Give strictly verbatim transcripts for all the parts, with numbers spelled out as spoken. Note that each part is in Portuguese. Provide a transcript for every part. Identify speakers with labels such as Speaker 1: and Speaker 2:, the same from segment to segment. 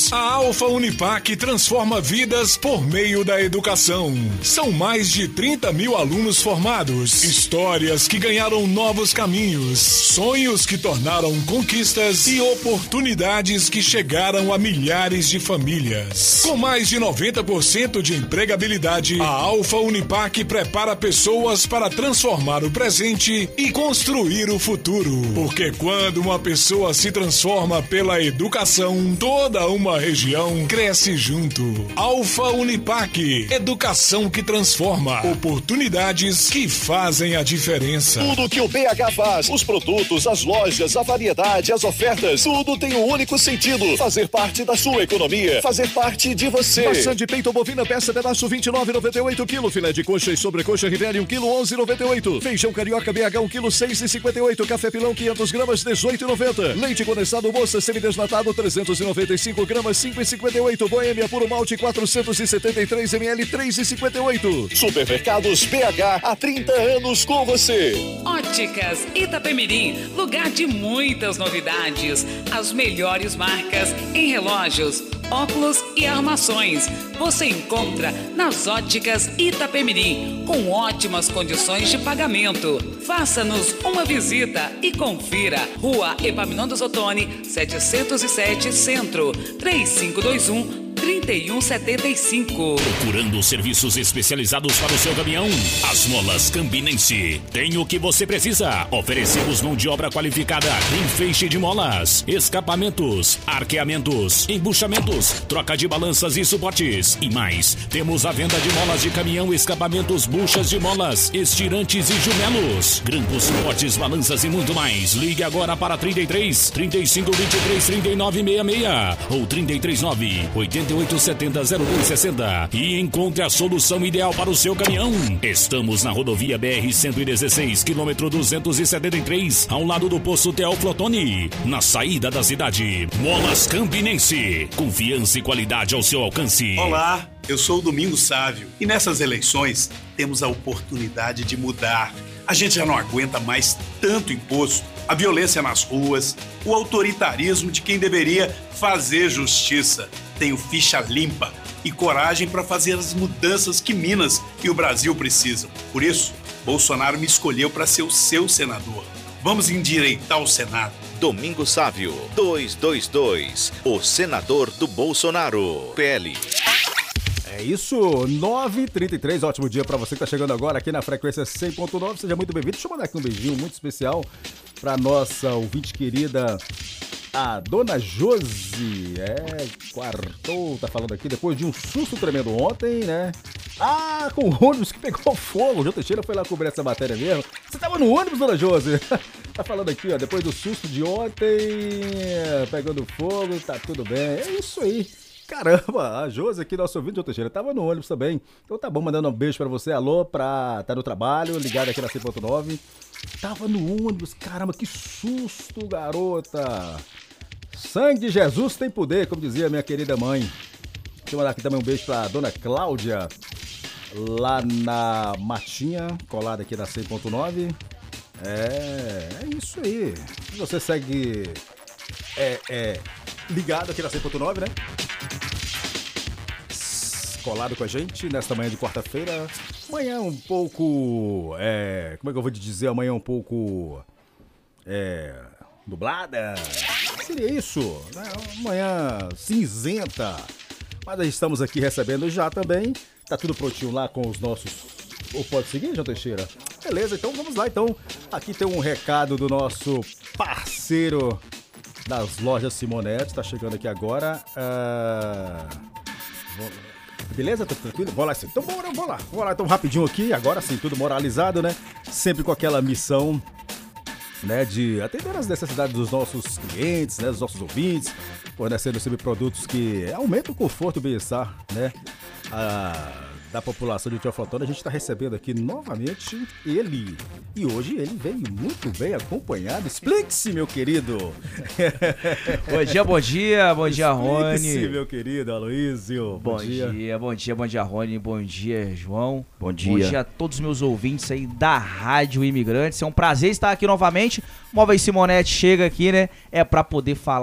Speaker 1: A Alfa Unipac transforma vidas por meio da educação. São mais de trinta mil alunos formados, histórias que ganharam novos caminhos, sonhos que tornaram conquistas e oportunidades que chegaram a milhares de famílias. Com mais de noventa por cento de empregabilidade, a Alfa Unipac prepara pessoas para transformar o presente e construir o futuro. Porque quando uma pessoa se transforma pela educação, toda uma região cresce junto. Alfa Unipac, educação que transforma, oportunidades que fazem a diferença.
Speaker 2: Tudo que o B H faz, os produtos, as lojas, a variedade, as ofertas, tudo tem um único sentido: fazer parte da sua economia, fazer parte de você.
Speaker 3: Maçã de peito bovina, peça pedaço vinte e nove reais e noventa e oito centavos quilo, filé de coxa e sobrecoxa Rivelli um quilo onze reais e noventa e oito centavos, feijão carioca B H um quilo seis reais e cinquenta e oito centavos, café pilão quinhentas gramas dezoito reais e noventa centavos, leite condensado moça semidesnatado trezentos e noventa e cinco gramas cinco reais e cinquenta e oito centavos, Boêmia puro malte quatrocentos e setenta e três mililitros três reais e cinquenta e oito centavos.
Speaker 2: Supermercados B H, há trinta anos com você.
Speaker 4: Óticas Itapemirim, lugar de muitas novidades, as melhores marcas em relógios, óculos e armações. Você encontra nas Óticas Itapemirim, com ótimas condições de pagamento. Faça-nos uma visita e confira. Rua Epaminondas Ottoni, setecentos e sete, Centro, três cinco dois um, trinta e um setenta e cinco.
Speaker 5: Procurando serviços especializados para o seu caminhão? As Molas Campinense tem o que você precisa. Oferecemos mão de obra qualificada em feixe de molas, escapamentos, arqueamentos, embuchamentos, troca de balanças e suportes e mais. Temos a venda de molas de caminhão, escapamentos, buchas de molas, estirantes e jumelos, grampos, suportes, balanças e muito mais. Ligue agora para trinta e três, trinta e cinco, vinte e três, trinta e nove, sessenta e seis ou trinta e três, nove, oitenta e oito, setenta, zero dois sessenta e encontre a solução ideal para o seu caminhão. Estamos na rodovia B R cento e dezesseis, quilômetro duzentos e setenta e três, ao lado do posto Teófilo Ottoni, na saída da cidade. Molas Campinense, confiança e qualidade ao seu alcance.
Speaker 6: Olá, eu sou o Domingos Sávio e nessas eleições temos a oportunidade de mudar. A gente já não aguenta mais tanto imposto, a violência nas ruas, o autoritarismo de quem deveria fazer justiça. Tenho ficha limpa e coragem para fazer as mudanças que Minas e o Brasil precisam. Por isso, Bolsonaro me escolheu para ser o seu senador. Vamos endireitar o Senado.
Speaker 7: Domingos Sávio, duzentos e vinte e dois, o senador do Bolsonaro. P L.
Speaker 3: É isso, nove e trinta e três, ótimo dia pra você que tá chegando agora aqui na frequência cem ponto nove, seja muito bem-vindo. Deixa eu mandar aqui um beijinho muito especial pra nossa ouvinte querida, a dona Josi. É, quartou, tá falando aqui, depois de um susto tremendo ontem, né? Ah, com o ônibus que pegou fogo. O João Teixeira foi lá cobrir essa matéria mesmo. Você tava no ônibus, dona Josi? Tá falando aqui, ó, depois do susto de ontem, pegando fogo, tá tudo bem. É isso aí. Caramba, a Josi aqui, nosso ouvinte, João Teixeira, tava no ônibus também. Então tá bom, mandando um beijo pra você. Alô, pra tá no trabalho, ligado aqui na cem ponto nove. Tava no ônibus, caramba, que susto, garota. Sangue de Jesus tem poder, como dizia minha querida mãe. Deixa eu mandar aqui também um beijo pra dona Cláudia, lá na Matinha, colada aqui na cem ponto nove. É, é isso aí. Você segue é, é, ligado aqui na cem ponto nove, né? Colado com a gente nesta manhã de quarta-feira. Manhã um pouco, é, como é que eu vou te dizer? Amanhã um pouco é, nublada. Seria isso, né? Manhã cinzenta. Mas estamos aqui recebendo já também. Tá tudo prontinho lá com os nossos... Ou pode seguir, João Teixeira? Beleza, então vamos lá. Então, aqui tem um recado do nosso parceiro das lojas Simonetti. Tá chegando aqui agora. Uh... Beleza? Tá tranquilo? Vamos lá, sim. Então bora, vamos lá. Vamos lá, então rapidinho aqui. Agora sim, tudo moralizado, né? Sempre com aquela missão, né, de atender as necessidades dos nossos clientes, né, dos nossos ouvintes, fornecendo sempre produtos que aumentam o conforto e o bem-estar, né, a, da população de Teófilo Ottoni. A gente está recebendo aqui novamente ele. E hoje ele veio muito bem acompanhado. Explique-se, meu querido.
Speaker 8: Bom dia, bom dia, bom dia, Rony.
Speaker 3: Explique-se, meu querido Aloísio.
Speaker 8: Bom, bom dia. dia, bom dia, bom dia, Rony. Bom dia, João.
Speaker 3: Bom dia.
Speaker 8: Bom dia a todos os meus ouvintes aí da Rádio Imigrantes. É um prazer estar aqui novamente. Móveis Simonetti chega aqui, né? É para poder falar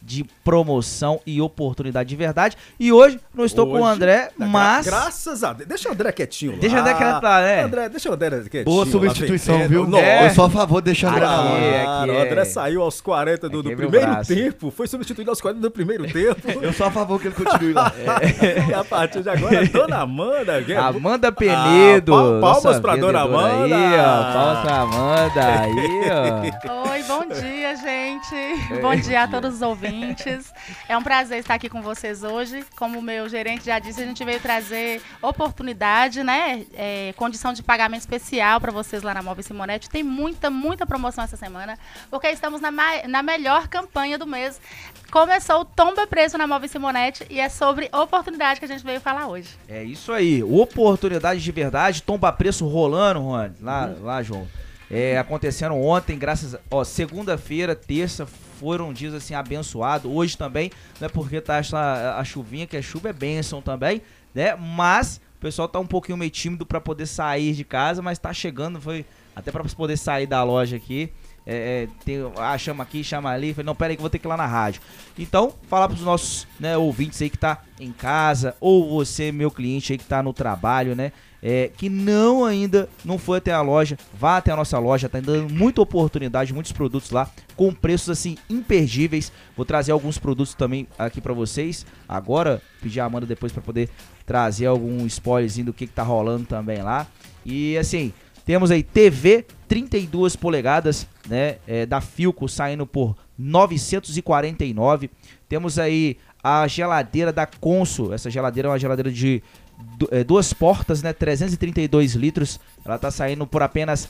Speaker 8: de promoção e oportunidade de verdade. E hoje não estou
Speaker 3: Hoje,
Speaker 8: com o André, mas...
Speaker 3: Graças a Deus. Deixa o André quietinho lá.
Speaker 8: Deixa o André quietinho lá, né?
Speaker 3: André, deixa o André quietinho.
Speaker 9: Boa substituição,
Speaker 3: lá,
Speaker 9: viu?
Speaker 8: É.
Speaker 9: Eu sou a favor de deixar o André lá.
Speaker 8: Aqui,
Speaker 3: Claro,
Speaker 8: aqui
Speaker 3: o
Speaker 8: é.
Speaker 3: André saiu aos quarenta do,
Speaker 8: Aqui
Speaker 3: do
Speaker 8: é meu
Speaker 3: primeiro
Speaker 8: braço.
Speaker 3: tempo. Foi substituído aos quarenta do primeiro tempo.
Speaker 9: Eu sou a favor que ele continue lá.
Speaker 3: E a partir de agora, Dona Amanda. que é-
Speaker 8: Amanda Penedo.
Speaker 3: Ah, pal- palmas
Speaker 8: nossa
Speaker 3: pra Dona
Speaker 8: vendedora
Speaker 3: Amanda.
Speaker 8: Aí, ó. Palmas pra Amanda. Aí, ó.
Speaker 10: Oi, bom dia, gente. Bom dia a todos os ouvintes. É um prazer estar aqui com vocês hoje. Como o meu gerente já disse, a gente veio trazer oportunidade, né? É, condição de pagamento especial para vocês lá na Móveis Simonetti. Tem muita, muita promoção essa semana, porque estamos na, ma- na melhor campanha do mês. Começou o Tomba Preço na Móveis Simonetti e é sobre oportunidade que a gente veio falar hoje.
Speaker 8: É isso aí. Oportunidade de verdade. Tomba preço rolando, Rony. Lá, lá, João. É, acontecendo ontem, graças a... Ó, segunda-feira, terça, foram dias assim abençoados. Hoje também, não é porque tá essa, a chuvinha, que a chuva é bênção também, né? Mas o pessoal tá um pouquinho meio tímido para poder sair de casa, mas tá chegando, foi até para poder sair da loja aqui. É, é, tem, ah, chama aqui, chama ali. Falei, não, pera aí que eu vou ter que ir lá na rádio. Então, falar pros nossos, né, ouvintes aí que tá em casa, ou você, meu cliente aí que tá no trabalho, né? É, que não ainda não foi até a loja, vá até a nossa loja, tá dando muita oportunidade, muitos produtos lá, com preços assim imperdíveis. Vou trazer alguns produtos também aqui pra vocês. Agora, pedir a Amanda depois pra poder trazer algum spoilerzinho do que, que tá rolando também lá. E assim, temos aí T V trinta e duas polegadas, né, é, da Philco saindo por novecentos e quarenta e nove. Temos aí a geladeira da Consul. Essa geladeira é uma geladeira de du- é, duas portas, né, trezentos e trinta e dois litros. Ela tá saindo por apenas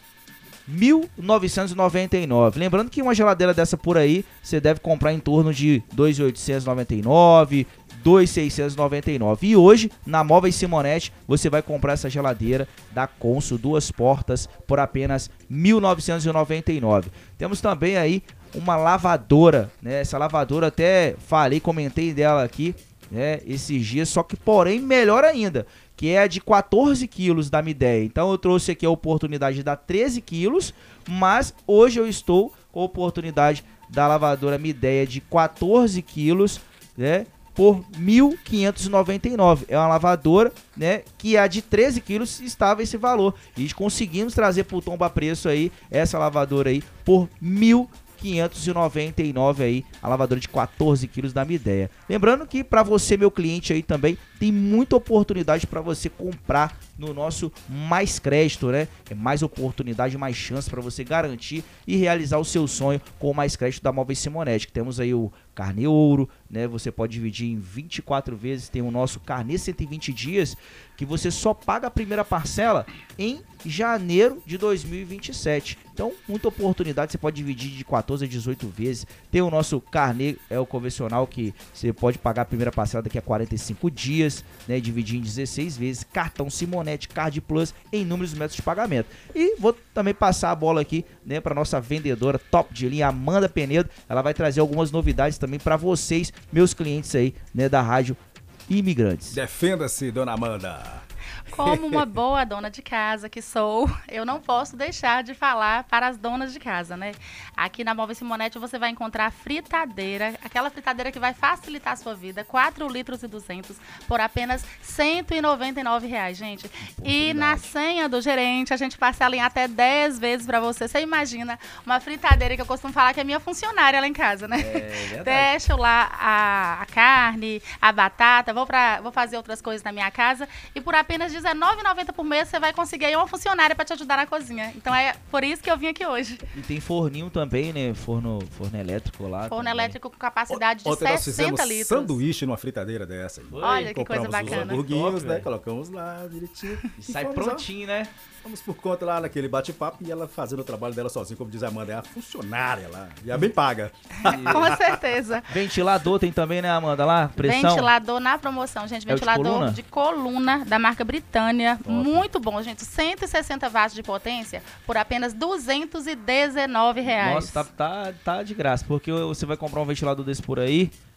Speaker 8: mil novecentos e noventa e nove. Lembrando que uma geladeira dessa por aí você deve comprar em torno de dois mil oitocentos e noventa e nove, dois mil seiscentos e noventa e nove. E hoje, na Móveis Simonetti, você vai comprar essa geladeira da Consul, duas portas, por apenas mil novecentos e noventa e nove. Temos também aí uma lavadora, né? Essa lavadora até falei, comentei dela aqui, né, esses dias, só que porém melhor ainda, que é a de quatorze quilos da Midea. Então eu trouxe aqui a oportunidade da treze quilos, mas hoje eu estou com a oportunidade da lavadora Midea de quatorze quilos, né, por mil quinhentos e noventa e nove. É uma lavadora, né, que a de treze quilos estava esse valor. E conseguimos trazer pro Tomba Preço aí, essa lavadora aí, por mil quinhentos e noventa e nove aí, a lavadora de quatorze quilos da Midea. Lembrando que para você, meu cliente aí também, tem muita oportunidade para você comprar no nosso Mais Crédito, né? É mais oportunidade, mais chance para você garantir e realizar o seu sonho com o Mais Crédito da Móveis Simonetti. Temos aí o Carnê Ouro, né? Você pode dividir em vinte e quatro vezes, tem o nosso Carnê cento e vinte dias, que você só paga a primeira parcela em janeiro de dois mil e vinte e sete. Então, muita oportunidade, você pode dividir de quatorze a dezoito vezes. Tem o nosso Carnê, é o convencional, que você pode pagar a primeira parcela daqui a quarenta e cinco dias, né, dividir em dezesseis vezes. Cartão Simonetti, Card Plus, em inúmeros métodos de pagamento. E vou também passar a bola aqui, né, para nossa vendedora top de linha, Amanda Penedo. Ela vai trazer algumas novidades também para vocês, meus clientes aí, né, da Rádio Imigrantes.
Speaker 3: Defenda-se, Dona Amanda.
Speaker 10: Como uma boa dona de casa que sou, eu não posso deixar de falar para as donas de casa, né? Aqui na Móveis Simonetti você vai encontrar fritadeira, aquela fritadeira que vai facilitar a sua vida, quatro litros e duzentos por apenas cento e noventa e nove reais, gente. E na senha do gerente a gente parcela em até dez vezes para você. Você imagina uma fritadeira que eu costumo falar que é minha funcionária lá em casa, né?
Speaker 8: É
Speaker 10: Deixo lá a, a carne, a batata, vou, pra, vou fazer outras coisas na minha casa e por apenas dezenove reais e noventa centavos por mês você vai conseguir aí uma funcionária para te ajudar na cozinha. Então é por isso que eu vim aqui hoje.
Speaker 8: E tem forninho também, né? Forno, forno elétrico lá.
Speaker 10: Forno
Speaker 8: também.
Speaker 10: elétrico com capacidade de
Speaker 3: Ontem nós
Speaker 10: sessenta
Speaker 3: fizemos
Speaker 10: litros.
Speaker 3: sanduíche numa fritadeira dessa. Aí.
Speaker 10: Olha que coisa
Speaker 3: Compramos
Speaker 10: bacana.
Speaker 3: os hamburguinhos,
Speaker 8: Top,
Speaker 3: né?
Speaker 8: velho.
Speaker 3: Colocamos lá direitinho.
Speaker 8: E sai
Speaker 3: fomos, ó,
Speaker 8: prontinho, né?
Speaker 3: Vamos por conta lá naquele bate-papo e ela fazendo o trabalho dela sozinha, como diz a Amanda, é a funcionária lá. E a bem paga.
Speaker 10: Com certeza.
Speaker 8: Ventilador tem também, né, Amanda? Lá, pressão.
Speaker 10: Ventilador na promoção, gente.
Speaker 8: É o de
Speaker 10: Ventilador
Speaker 8: coluna?
Speaker 10: de coluna da marca Britânia.
Speaker 8: Top.
Speaker 10: Muito bom, gente. cento e sessenta watts de potência por apenas duzentos e dezenove reais.
Speaker 8: Nossa, tá, tá, tá de graça, porque você vai comprar um ventilador desse por aí,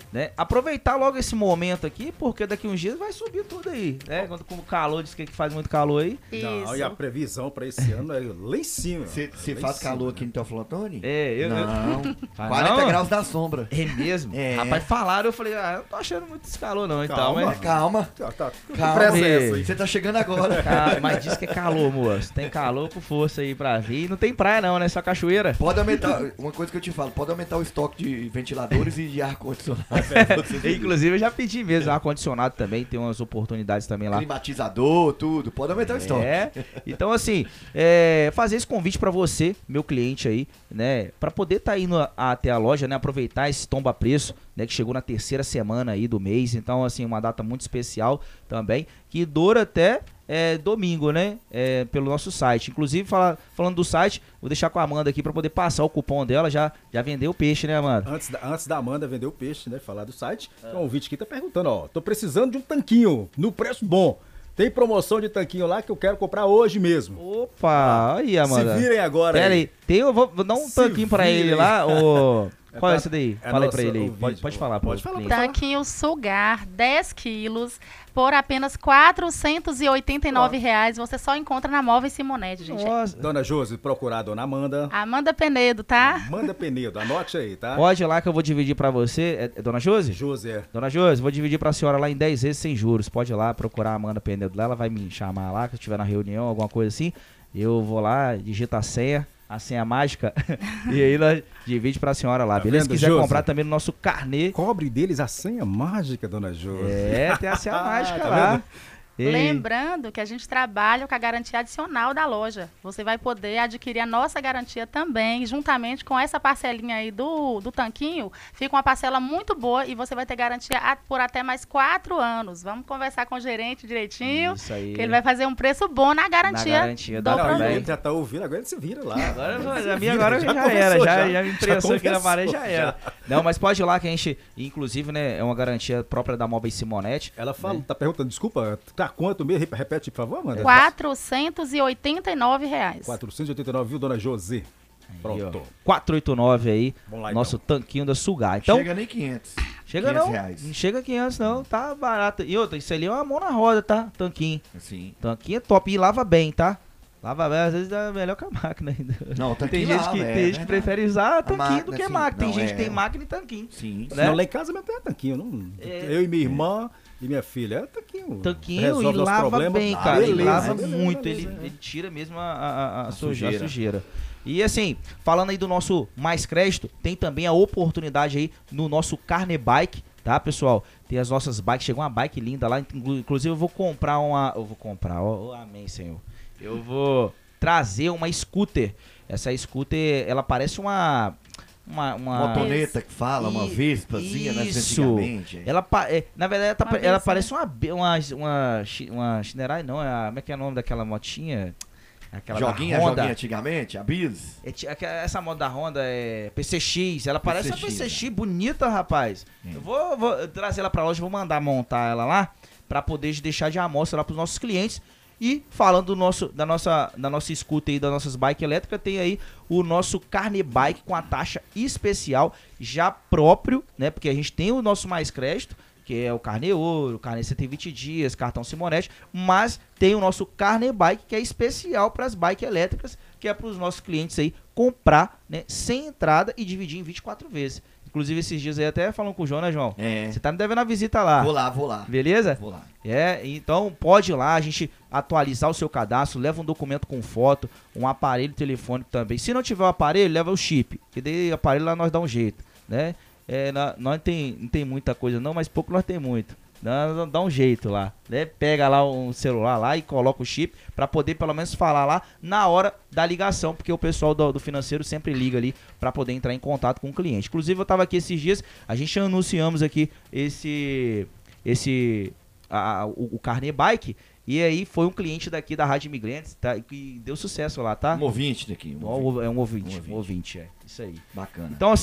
Speaker 8: né? Aproveitar logo esse momento aqui, porque daqui uns dias vai subir tudo aí, né? Quando com o calor, diz que faz muito calor aí.
Speaker 3: Não,
Speaker 10: Isso.
Speaker 3: e a previsão pra esse ano é lá em cima.
Speaker 9: Você
Speaker 3: Lá em
Speaker 9: faz
Speaker 3: cima,
Speaker 9: calor
Speaker 3: né?
Speaker 9: aqui no Teoflotone?
Speaker 8: É, eu... eu-
Speaker 9: Não,
Speaker 8: Faz
Speaker 9: quarenta
Speaker 8: não?
Speaker 9: graus da sombra.
Speaker 8: É mesmo?
Speaker 9: É.
Speaker 8: Rapaz, falaram, eu falei, ah, eu não tô achando muito esse calor não, então,
Speaker 3: Calma.
Speaker 8: mas...
Speaker 9: Calma,
Speaker 3: Tá, tá.
Speaker 9: calma.
Speaker 3: Pressa é essa aí.
Speaker 9: Você tá chegando agora.
Speaker 8: Ah, mas diz que é calor, moço. Tem calor com força aí pra vir. E não tem praia não, né? Só cachoeira.
Speaker 9: Pode aumentar, uma coisa que eu te falo, pode aumentar o estoque de ventiladores e de ar-condicionado.
Speaker 8: Inclusive, eu já pedi mesmo ar-condicionado também. Tem umas oportunidades também lá.
Speaker 9: Climatizador, tudo, pode aumentar o estoque.
Speaker 8: É, então assim, é, fazer esse convite pra você, meu cliente aí, né, pra poder estar indo a- até a loja, né, aproveitar esse tomba preço, né, que chegou na terceira semana aí do mês, então assim, uma data muito especial também, que dura até é, domingo, né, é, pelo nosso site. Inclusive, fala, falando do site, vou deixar com a Amanda aqui pra poder passar o cupom dela, já, já vendeu o peixe, né, Amanda?
Speaker 3: Antes da, antes da Amanda vender o peixe, né? Falar do site, tem um ouvinte aqui que tá perguntando, ó. Tô precisando de um tanquinho no preço bom. Tem promoção de tanquinho lá que eu quero comprar hoje mesmo.
Speaker 8: Opa, aí, Amanda.
Speaker 3: Se virem agora.
Speaker 8: Pera
Speaker 3: aí.
Speaker 8: aí, tem, eu vou, vou dar um
Speaker 3: Se
Speaker 8: tanquinho pra
Speaker 3: virem.
Speaker 8: ele lá, ô...
Speaker 3: É
Speaker 8: Qual é
Speaker 3: pra-
Speaker 8: esse daí?
Speaker 3: é
Speaker 8: Fala aí
Speaker 3: nosso
Speaker 8: pra ele aí.
Speaker 3: ouvinte.
Speaker 8: Pode, pode falar.
Speaker 3: Pode
Speaker 8: pro
Speaker 3: falar,
Speaker 8: cliente.
Speaker 10: Tanquinho Sugar, dez quilos, por apenas quatrocentos e oitenta e nove reais. Você só encontra na Móveis Simonete, gente.
Speaker 8: Nossa.
Speaker 3: Dona Josi, procurar a Dona Amanda.
Speaker 10: Amanda Penedo, tá?
Speaker 3: Amanda Penedo, anote aí, tá?
Speaker 8: Pode ir lá que eu vou dividir pra você. É, é Dona Josi?
Speaker 3: Josi, é.
Speaker 8: Dona Josi, vou dividir pra senhora lá em dez vezes sem juros. Pode ir lá procurar a Amanda Penedo lá. Ela vai me chamar lá, que eu estiver na reunião, alguma coisa assim. Eu vou lá, digito a senha. A senha mágica, e aí nós divide pra senhora lá,
Speaker 3: Tá
Speaker 8: beleza? Se
Speaker 3: vendo,
Speaker 8: quiser
Speaker 3: Josi?
Speaker 8: comprar também no nosso carnê.
Speaker 3: Cobre deles a senha mágica, Dona Josi.
Speaker 8: É, tem a senha mágica
Speaker 3: Tá
Speaker 8: lá.
Speaker 3: vendo?
Speaker 8: Ei,
Speaker 10: Lembrando que a gente trabalha com a garantia adicional da loja. Você vai poder adquirir a nossa garantia também, juntamente com essa parcelinha aí do, do tanquinho. Fica uma parcela muito boa e você vai ter garantia a- por até mais quatro anos. Vamos conversar com o gerente direitinho,
Speaker 8: Isso aí.
Speaker 10: que ele vai fazer um preço bom na garantia,
Speaker 8: Na garantia
Speaker 10: do
Speaker 8: da-
Speaker 3: Não,
Speaker 10: produto.
Speaker 3: e ele já tá ouvindo, agora ele se vira lá.
Speaker 8: Agora eu vou-
Speaker 3: Se
Speaker 8: a minha
Speaker 3: vira,
Speaker 8: agora já,
Speaker 3: começou,
Speaker 8: era, já, já me
Speaker 3: já
Speaker 8: impressou aqui na
Speaker 3: começou,
Speaker 8: parede, já era.
Speaker 3: já.
Speaker 8: Não, mas pode ir lá que a gente, inclusive, né, é uma garantia própria da Móveis Simonete.
Speaker 3: Ela fala, tá perguntando, desculpa, tá quanto mesmo? Rep- Repete, por favor, Amanda.
Speaker 10: quatrocentos e oitenta e nove reais.
Speaker 3: quatrocentos e oitenta e nove, viu, Dona Josi? Pronto.
Speaker 8: Aí, ó, quatrocentos e oitenta e nove aí,
Speaker 3: Vamos lá,
Speaker 8: nosso
Speaker 3: então.
Speaker 8: tanquinho da Sugar. Então,
Speaker 9: Chega nem quinhentos.
Speaker 8: chega
Speaker 9: quinhentos
Speaker 8: não,
Speaker 9: reais.
Speaker 8: não chega quinhentos não, tá barato. E outra, isso ali é uma mão na roda, tá? Tanquinho.
Speaker 9: Assim.
Speaker 8: Tanquinho é top e lava bem, tá? Lava bem, às vezes é melhor que a máquina ainda.
Speaker 9: Não,
Speaker 8: Tem
Speaker 9: tanquinho
Speaker 8: gente,
Speaker 9: lava,
Speaker 8: que,
Speaker 9: é
Speaker 8: tem gente que
Speaker 9: verdade.
Speaker 8: prefere usar tanquinho
Speaker 9: máquina,
Speaker 8: do que
Speaker 9: sim.
Speaker 8: máquina. Tem
Speaker 9: Não,
Speaker 8: gente
Speaker 9: é.
Speaker 8: que tem máquina e tanquinho.
Speaker 9: Sim.
Speaker 8: Né?
Speaker 3: Não, lá em casa mesmo tem tanquinho. Não,
Speaker 8: É.
Speaker 3: Eu e minha irmã e minha filha, é tanquinho.
Speaker 8: Tanquinho
Speaker 3: Resolve
Speaker 8: e
Speaker 3: nosso
Speaker 8: lava
Speaker 3: problema.
Speaker 8: bem,
Speaker 3: Ah,
Speaker 8: cara. Ele
Speaker 3: beleza,
Speaker 8: lava
Speaker 3: beleza,
Speaker 8: muito,
Speaker 3: beleza,
Speaker 8: ele,
Speaker 3: é.
Speaker 8: ele tira mesmo a, a- a- a sujeira.
Speaker 9: sujeira.
Speaker 8: a sujeira. E assim, falando aí do nosso Mais Crédito, tem também a oportunidade aí no nosso Carne Bike, tá, pessoal? Tem as nossas bikes, chegou uma bike linda lá, inclu- inclusive eu vou comprar uma... Eu vou comprar, ó, ó, amém, Senhor. Eu vou trazer uma scooter. Essa scooter, ela parece uma... Uma, uma...
Speaker 9: Motoneta que fala, uma
Speaker 8: I-
Speaker 9: vespazinha, né?
Speaker 8: isso.
Speaker 9: Antigamente.
Speaker 8: Ela, pa- é, na verdade, ela, tá
Speaker 10: Uma
Speaker 8: pa- ela
Speaker 10: Vespa,
Speaker 8: parece uma, be- uma, uma, chi- uma Shinerai, não, é a- como é que é o nome daquela motinha? Aquela
Speaker 9: Joguinha,
Speaker 8: da Honda.
Speaker 9: joguinha antigamente, a Bis.
Speaker 8: É ti- aquela- essa moto da Honda é P C X, ela parece
Speaker 9: P C X,
Speaker 8: uma P C X bonita, rapaz. Eu vou, vou trazer ela pra loja, vou mandar montar ela lá, pra poder deixar de amostra lá pros nossos clientes. E falando do nosso, da, nossa, da nossa scooter e das nossas bike elétricas, tem aí o nosso Carne Bike com a taxa especial já próprio, né? Porque a gente tem o nosso Mais Crédito, que é o Carne Ouro, o Carne cento e vinte dias, cartão Simonete, mas tem o nosso Carne Bike, que é especial para as bikes elétricas, que é para os nossos clientes aí comprar, né, sem entrada e dividir em vinte e quatro vezes. Inclusive esses dias aí até falando com o João, né, João?
Speaker 9: É.
Speaker 8: Você tá me devendo a visita lá.
Speaker 9: Vou lá, vou lá.
Speaker 8: Beleza?
Speaker 9: Vou lá.
Speaker 8: É, então pode ir lá, a gente atualizar o seu cadastro, leva um documento com foto, um aparelho telefônico também. Se não tiver o aparelho, leva o chip, que daí o aparelho lá nós dá um jeito, né? É, na- nós tem, não tem muita coisa não, mas pouco nós tem muito. Dá, dá um jeito lá, né? Pega lá um celular lá e coloca o chip pra poder pelo menos falar lá na hora da ligação, porque o pessoal do, do financeiro sempre liga ali pra poder entrar em contato com o cliente. Inclusive eu tava aqui esses dias, a gente anunciamos aqui esse esse a- a- o, o Carne Bike, e aí foi um cliente daqui da Rádio Imigrantes, tá? Que deu sucesso lá, tá?
Speaker 9: Um ouvinte daqui. Um
Speaker 8: Ó,
Speaker 9: ouvinte.
Speaker 8: É um ouvinte,
Speaker 9: Um ouvinte.
Speaker 8: um ouvinte, é. Isso aí.
Speaker 9: Bacana.
Speaker 8: Então, assim,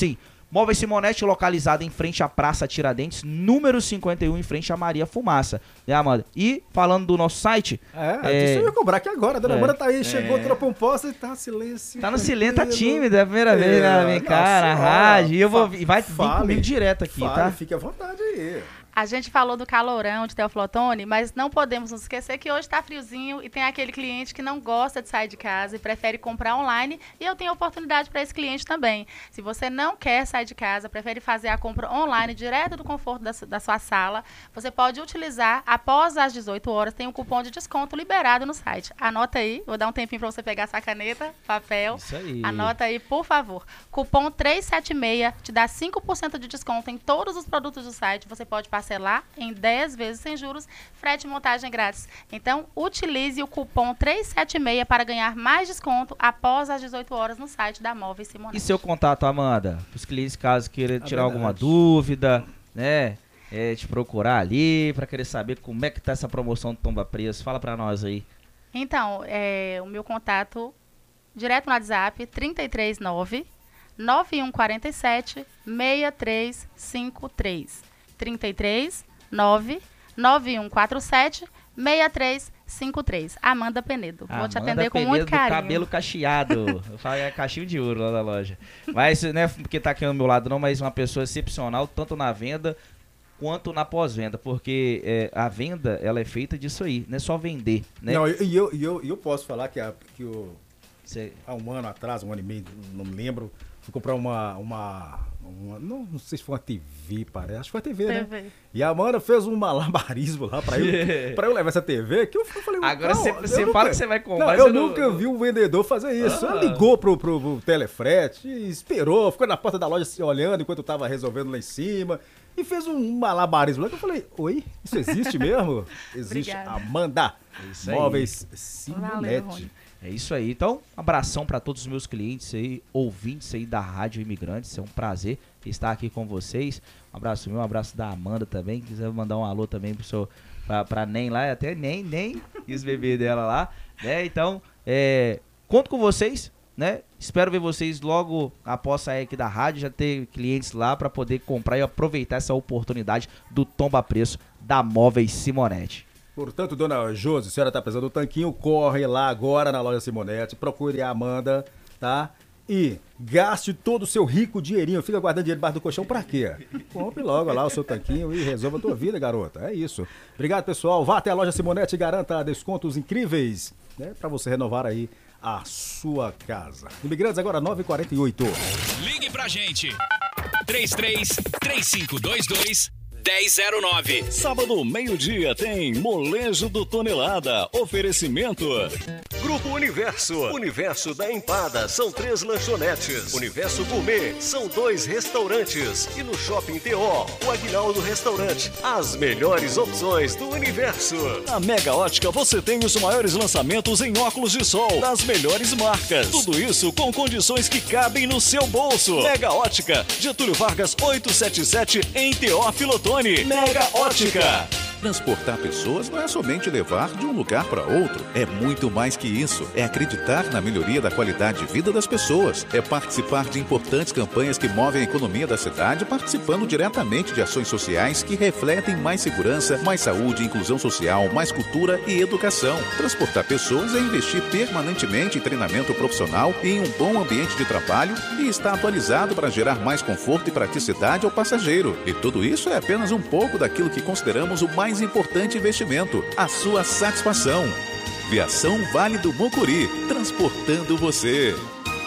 Speaker 8: Móveis Simonetti, localizado em frente à Praça Tiradentes, número cinquenta e um, em frente à Maria Fumaça. Né, Amanda? E falando do nosso site...
Speaker 3: É, é... deixa eu cobrar aqui agora. A dona
Speaker 8: é,
Speaker 3: Amanda tá aí, chegou,
Speaker 8: é...
Speaker 3: toda pomposa e tá silêncio.
Speaker 8: Tá no silêncio, tá tímida. É a primeira é, vez, né? Vem cá na rádio. E eu vou, vai vir comigo direto aqui,
Speaker 3: fale,
Speaker 8: tá?
Speaker 3: Fique à vontade aí.
Speaker 10: A gente falou do calorão de Teoflotone, mas não podemos nos esquecer que hoje está friozinho e tem aquele cliente que não gosta de sair de casa e prefere comprar online, e eu tenho oportunidade para esse cliente também. Se você não quer sair de casa, prefere fazer a compra online direto do conforto da, da sua sala, você pode utilizar, após as dezoito horas, tem um cupom de desconto liberado no site. Anota aí, vou dar um tempinho para você pegar sua caneta, papel.
Speaker 8: Isso aí.
Speaker 10: Anota aí, por favor. Cupom trezentos e setenta e seis te dá cinco por cento de desconto em todos os produtos do site. Você pode passar parcelar em dez vezes sem juros, frete e montagem grátis. Então, utilize o cupom trezentos e setenta e seis para ganhar mais desconto após as dezoito horas no site da Móveis Simonetti.
Speaker 8: E seu contato, Amanda? Os clientes, caso queiram tirar
Speaker 3: verdade.
Speaker 8: alguma dúvida, né? É, te procurar ali para querer saber como é que tá essa promoção do Tomba Preço. Fala para nós aí.
Speaker 10: Então, é, o meu contato direto no WhatsApp, trinta e três nove, nove um quatro sete, seis três cinco três. trinta e três nove, nove um quatro sete, seis três cinco três. Amanda Penedo. Vou
Speaker 8: Amanda
Speaker 10: te atender com
Speaker 8: Penedo
Speaker 10: muito carinho.
Speaker 8: Cabelo cacheado. Eu falo, é cachinho de ouro lá na loja. Mas não é porque tá aqui ao meu lado não, mas uma pessoa excepcional, tanto na venda quanto na pós-venda, porque é, a venda, ela é feita disso aí, não é só vender, né?
Speaker 3: Não, e eu, eu, eu posso falar que, a, que o,
Speaker 8: Cê...
Speaker 3: há um ano atrás, um ano e meio, não me lembro, fui comprar uma, uma, uma não, não sei se foi uma T V, parece, acho que foi a T V, T V. Né? E a Amanda fez um malabarismo lá pra eu, pra eu levar essa T V, que eu falei...
Speaker 8: Agora você fala que você vai comprar.
Speaker 3: Não, eu nunca não... vi um vendedor fazer isso. Ah. Ela ligou pro, pro, pro telefrete, esperou, ficou na porta da loja se olhando enquanto eu tava resolvendo lá em cima. E fez um malabarismo lá que eu falei, oi, isso existe mesmo? Existe. Amanda,
Speaker 8: é isso
Speaker 3: Móveis Simonetti.
Speaker 8: É isso aí. Então, um abração para todos os meus clientes aí, ouvintes aí da Rádio Imigrantes. É um prazer estar aqui com vocês. Um abraço meu, um abraço da Amanda também. Quiser mandar um alô também pro seu, pra, pra Nem lá, até Nem, Nem e os bebês dela lá. Né? Então, é, conto com vocês. Né? Espero ver vocês logo após sair aqui da rádio, já ter clientes lá para poder comprar e aproveitar essa oportunidade do tomba preço da Móveis Simonetti.
Speaker 3: Portanto, dona Josi, a senhora tá precisando do tanquinho, corre lá agora na loja Simonetti, procure a Amanda, tá? E gaste todo o seu rico dinheirinho, fica guardando dinheiro debaixo do colchão pra quê? Compre logo lá o seu tanquinho e resolva a tua vida, garota. É isso. Obrigado, pessoal. Vá até a loja Simonetti e garanta descontos incríveis, né? Pra você renovar aí a sua casa. Imigrantes agora nove e quarenta e oito.
Speaker 5: Ligue pra gente. três três três cinco dois dois dez zero nove.
Speaker 11: Sábado, meio-dia, tem Molejo do Tonelada. Oferecimento. Grupo Universo. Universo da Empada. São três lanchonetes. Universo Gourmet. São dois restaurantes. E no Shopping T O, o Aguinaldo Restaurante. As melhores opções do universo. Na Mega Ótica, você tem os maiores lançamentos em óculos de sol. Das melhores marcas. Tudo isso com condições que cabem no seu bolso. Mega Ótica. Getúlio Vargas oitocentos e setenta e sete em Teófilo Otoni. Mega Ótica.
Speaker 12: Transportar pessoas não é somente levar de um lugar para outro. É muito mais que isso. É acreditar na melhoria da qualidade de vida das pessoas. É participar de importantes campanhas que movem a economia da cidade, participando diretamente de ações sociais que refletem mais segurança, mais saúde, inclusão social, mais cultura e educação. Transportar pessoas é investir permanentemente em treinamento profissional e em um bom ambiente de trabalho e estar atualizado para gerar mais conforto e praticidade ao passageiro. E tudo isso é apenas um pouco daquilo que consideramos o mais mais importante investimento, a sua satisfação. Viação Vale do Mucuri, transportando você.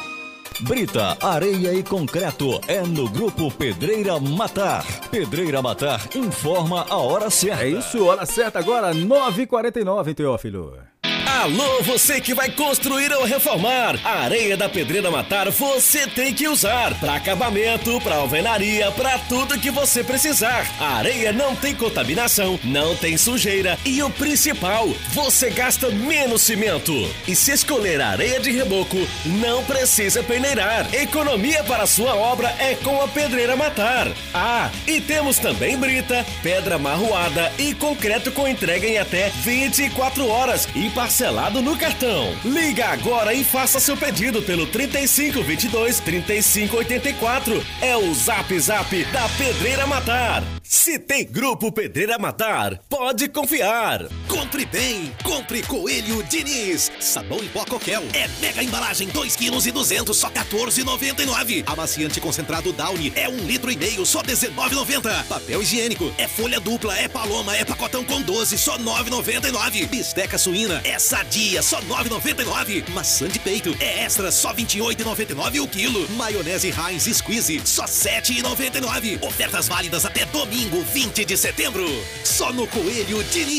Speaker 11: Brita, areia e concreto é no Grupo Pedreira Matar. Pedreira Matar informa a hora certa.
Speaker 3: É isso, hora certa agora, nove e quarenta e nove, Teófilo.
Speaker 13: Alô, você que vai construir ou reformar. A areia da Pedreira Matar você tem que usar. Para acabamento, para alvenaria, para tudo que você precisar. A areia não tem contaminação, não tem sujeira e o principal, você gasta menos cimento. E se escolher a areia de reboco, não precisa peneirar. Economia para sua obra é com a Pedreira Matar. Ah, e temos também brita, pedra marroada e concreto com entrega em até vinte e quatro horas e parcelas parcelado no cartão. Liga agora e faça seu pedido pelo trinta e cinco, vinte e dois, trinta e cinco, oitenta e quatro. É o Zap Zap da Pedreira Matar. Se tem Grupo Pedreira Matar, pode confiar.
Speaker 14: Compre bem, compre Coelho Diniz. Sabão em pó Coquel. É mega embalagem, dois quilos e duzentos, só quatorze reais e noventa e nove centavos. Amaciante concentrado Downy, é um litro e meio, só dezenove reais e noventa centavos. Papel higiênico, é folha dupla, é paloma, é pacotão com doze, só nove reais e noventa e nove centavos. Bisteca suína, é sadia, só nove reais e noventa e nove centavos. Maçã de peito, é extra, só vinte e oito reais e noventa e nove centavos o quilo. Maionese Heinz Squeeze, só sete reais e noventa e nove centavos. Ofertas válidas até domingo, vinte de setembro. Só no Coelho Diniz.